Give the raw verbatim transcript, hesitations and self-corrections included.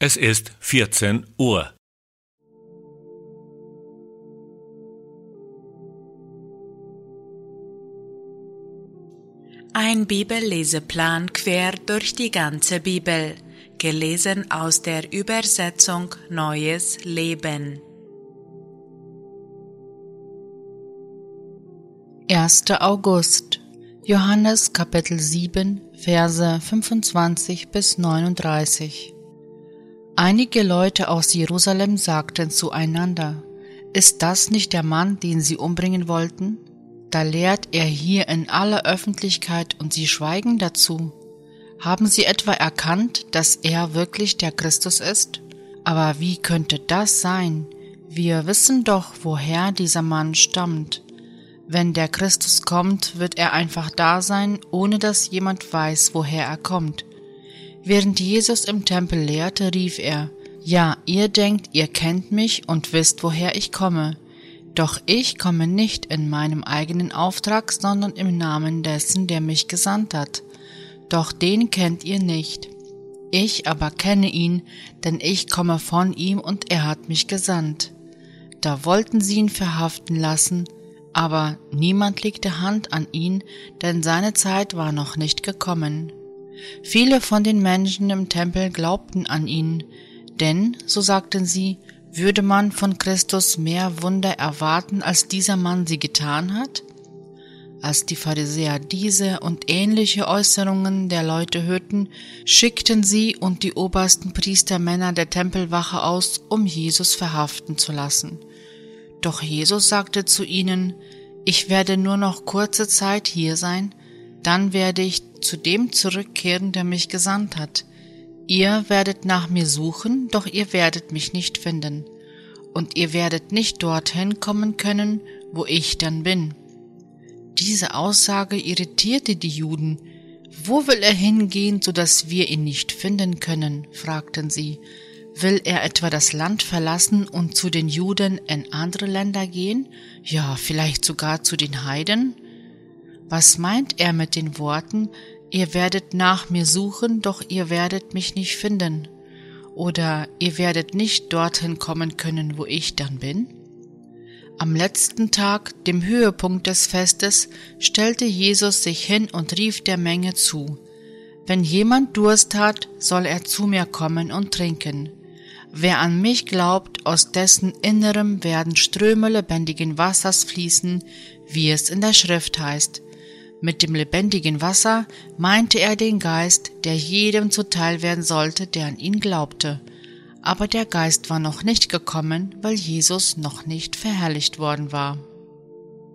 Es ist vierzehn Uhr. Ein Bibelleseplan quer durch die ganze Bibel, gelesen aus der Übersetzung Neues Leben. erster August. Johannes Kapitel sieben, Verse fünfundzwanzig bis neununddreißig. Einige Leute aus Jerusalem sagten zueinander: Ist das nicht der Mann, den sie umbringen wollten? Da lehrt er hier in aller Öffentlichkeit und sie schweigen dazu. Haben sie etwa erkannt, dass er wirklich der Christus ist? Aber wie könnte das sein? Wir wissen doch, woher dieser Mann stammt. Wenn der Christus kommt, wird er einfach da sein, ohne dass jemand weiß, woher er kommt. Während Jesus im Tempel lehrte, rief er: Ja, ihr denkt, ihr kennt mich und wisst, woher ich komme. Doch ich komme nicht in meinem eigenen Auftrag, sondern im Namen dessen, der mich gesandt hat. Doch den kennt ihr nicht. Ich aber kenne ihn, denn ich komme von ihm und er hat mich gesandt. Da wollten sie ihn verhaften lassen, aber niemand legte Hand an ihn, denn seine Zeit war noch nicht gekommen. Viele von den Menschen im Tempel glaubten an ihn, denn, so sagten sie, würde man von Christus mehr Wunder erwarten, als dieser Mann sie getan hat? Als die Pharisäer diese und ähnliche Äußerungen der Leute hörten, schickten sie und die obersten Priestermänner der Tempelwache aus, um Jesus verhaften zu lassen. Doch Jesus sagte zu ihnen: Ich werde nur noch kurze Zeit hier sein, dann werde ich zu dem zurückkehren, der mich gesandt hat. Ihr werdet nach mir suchen, doch ihr werdet mich nicht finden. Und ihr werdet nicht dorthin kommen können, wo ich dann bin. Diese Aussage irritierte die Juden. Wo will er hingehen, so dass wir ihn nicht finden können? Fragten sie. Will er etwa das Land verlassen und zu den Juden in andere Länder gehen? Ja, vielleicht sogar zu den Heiden? Was meint er mit den Worten: Ihr werdet nach mir suchen, doch ihr werdet mich nicht finden? Oder ihr werdet nicht dorthin kommen können, wo ich dann bin? Am letzten Tag, dem Höhepunkt des Festes, stellte Jesus sich hin und rief der Menge zu: Wenn jemand Durst hat, soll er zu mir kommen und trinken. Wer an mich glaubt, aus dessen Innerem werden Ströme lebendigen Wassers fließen, wie es in der Schrift heißt. Mit dem lebendigen Wasser meinte er den Geist, der jedem zuteil werden sollte, der an ihn glaubte. Aber der Geist war noch nicht gekommen, weil Jesus noch nicht verherrlicht worden war.